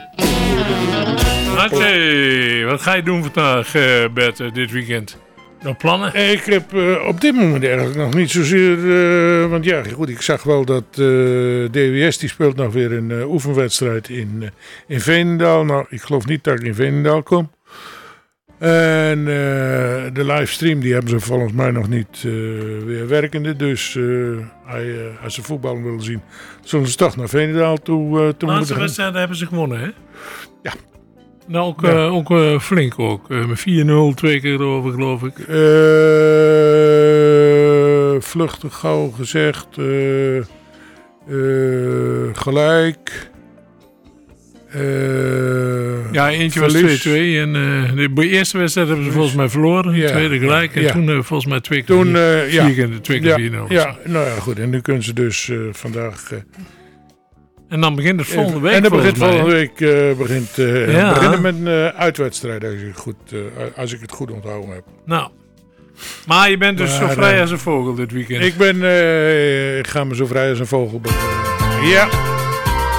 Oké, wat ga je doen vandaag, Bert, dit weekend? Nog plannen? Ik heb op dit moment eigenlijk nog niet zozeer... want ja, goed, ik zag wel dat DWS die speelt nog weer een oefenwedstrijd in Veenendaal. Nou, ik geloof niet dat ik in Veenendaal kom. En de livestream die hebben ze volgens mij nog niet weer werkende. Dus als ze voetballen willen zien, zullen ze toch naar Veenendaal toe moeten gaan. De wedstrijden hebben ze gewonnen, hè? Ja. Nou, ook flink ook. Met 4-0, 2 keer over, geloof ik. Vluchtig gauw gezegd. Gelijk. Ja, eentje verlies. was 2-2. En de eerste wedstrijd hebben ze volgens mij verloren. De tweede gelijk. En toen volgens mij 2 keer 4 keer 4-0. Ja, nou ja, goed. En nu kunnen ze dus vandaag... en dan begint het volgende week. En dan begint volgende week beginnen met een uitwedstrijd, als ik het goed onthouden heb. Nou, maar je bent dus zo vrij als een vogel dit weekend. Ik ga me zo vrij als een vogel. Ja.